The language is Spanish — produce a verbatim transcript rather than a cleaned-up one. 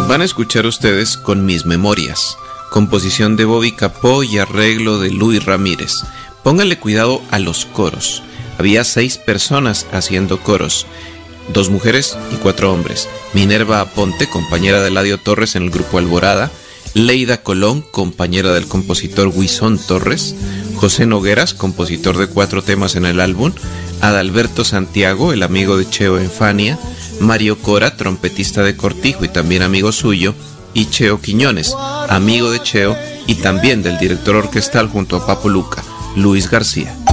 Van a escuchar ustedes Con mis memorias, composición de Bobby Capó y arreglo de Luis Ramírez. Pónganle cuidado a los coros. Había seis personas haciendo coros, dos mujeres y cuatro hombres. Minerva Aponte, compañera de Eladio Torres en el grupo Alborada. Leida Colón, compañera del compositor Huizón Torres. José Nogueras, compositor de cuatro temas en el álbum. Adalberto Santiago, el amigo de Cheo en Fania. Mario Cora, trompetista de Cortijo y también amigo suyo. Y Cheo Quiñones, amigo de Cheo y también del director orquestal junto a Papo Luca, Luis García.